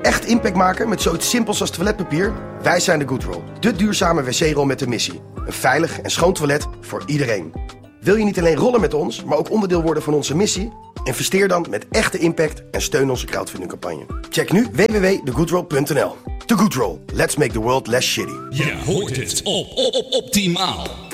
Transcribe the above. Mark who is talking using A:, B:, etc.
A: echt impact maken met zoiets simpels als toiletpapier? Wij zijn de Goodroll, de duurzame wc-rol met een missie. Een veilig en schoon toilet voor iedereen. Wil je niet alleen rollen met ons, maar ook onderdeel worden van onze missie? Investeer dan met echte impact en steun onze crowdfundingcampagne. Check nu www.thegoodroll.nl. The Goodroll. Let's make the world less shitty.
B: Je hoort het op Optimaal.